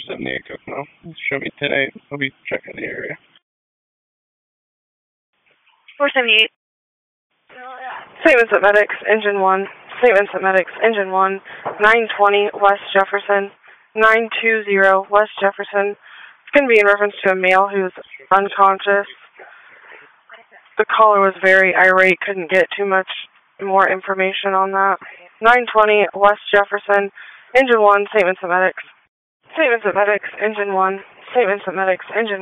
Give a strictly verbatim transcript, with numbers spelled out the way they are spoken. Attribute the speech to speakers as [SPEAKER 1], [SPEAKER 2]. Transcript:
[SPEAKER 1] seventy-eight Kokomo. Show me ten eight. I'll be checking the area.
[SPEAKER 2] four seventy-eight.
[SPEAKER 3] Statements at medics, engine one. Statements at medics, engine one. nine twenty West Jefferson. nine two zero West Jefferson. It's going to be in reference to a male who's unconscious. The caller was very irate, couldn't get too much more information on that. nine twenty West Jefferson. Engine one, statements at medics. Statements at medics, engine one. Statements at medics, engine